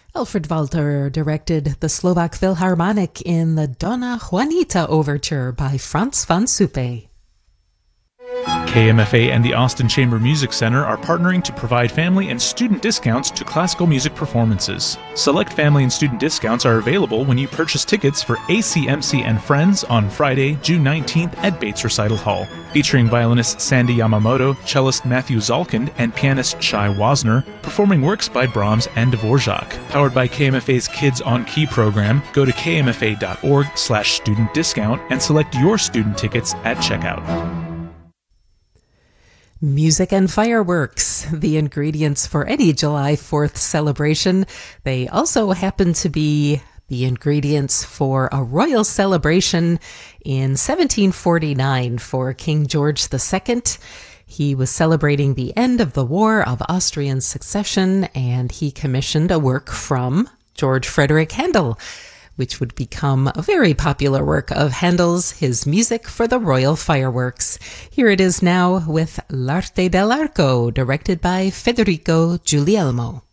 Alfred Walter directed the Slovak Philharmonic in the Donna Juanita Overture by Franz von Suppe. KMFA and the Austin Chamber Music Center are partnering to provide family and student discounts to classical music performances. Select family and student discounts are available when you purchase tickets for ACMC and Friends on Friday, June 19th at Bates Recital Hall. Featuring violinist Sandy Yamamoto, cellist Matthew Zalkind, and pianist Shai Wasner, performing works by Brahms and Dvorak. Powered by KMFA's Kids on Key program, go to kmfa.org/student discount and select your student tickets at checkout. Music and fireworks, the ingredients for any July 4th celebration. They also happen to be the ingredients for a royal celebration in 1749 for King George II. He was celebrating the end of the War of Austrian Succession, and he commissioned a work from George Frederick Handel, which would become a very popular work of Handel's, his music for the royal fireworks. Here it is now with L'Arte dell'Arco, directed by Federico Guglielmo.